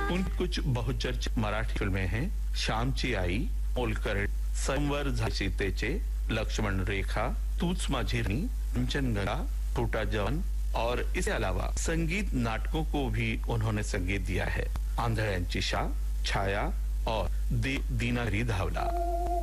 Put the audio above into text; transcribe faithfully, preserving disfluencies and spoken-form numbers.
उनकी कुछ बहुचर्चित मराठी फिल्में हैं श्यामची आई, मोलकर, संवर सीतेचे, लक्ष्मण रेखा, तूच माझी राणी, कंचनगंगा, छोटा जवान और इसके अलावा संगीत नाटकों को भी उन्होंने संगीत दिया है। आंधळ्यांची शाह, छाया और दे, दीनागिरी धावला।